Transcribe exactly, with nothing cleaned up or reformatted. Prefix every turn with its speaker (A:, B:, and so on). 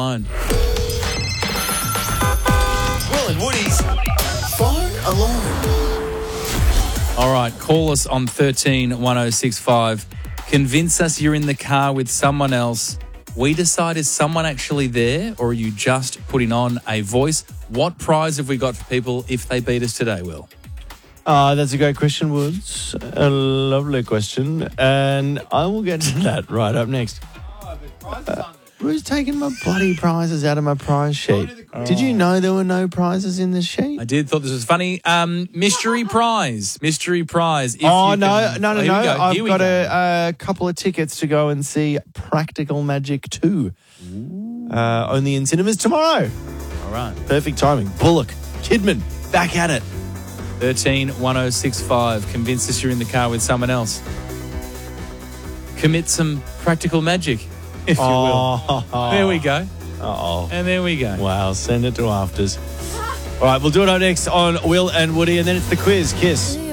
A: Alone.
B: Will and Woody's Phone Alone.
A: All right, call us on thirteen one oh six five. Convince us you're in the car with someone else. We decide, is someone actually there or are you just putting on a voice? What prize have we got for people if they beat us today, Will?
C: Uh, that's a great question, Woods. A lovely question. And I will get to that right up next. Uh, who's taking my bloody prizes out of my prize sheet? Did you know there were no prizes in this sheet?
A: I did, thought this was funny. Um, mystery prize. Mystery prize. If
C: oh,
A: you
C: no,
A: can-
C: no, no,
A: Oh, here
C: no.
A: we go.
C: I've
A: Here we
C: got
A: go.
C: a, a couple of tickets to go and see Practical Magic two. Uh, only in cinemas tomorrow.
A: All right.
C: Perfect timing. Bullock, Kidman, back at it.
A: thirteen one oh six five. Convince us you're in the car with someone else. Commit some practical magic, if you will.
C: Oh.
A: There we go.
C: Uh-oh.
A: And there we go.
C: Wow, send it to afters. All right, we'll do it up next on Will and Woody, and then it's the quiz. Kiss.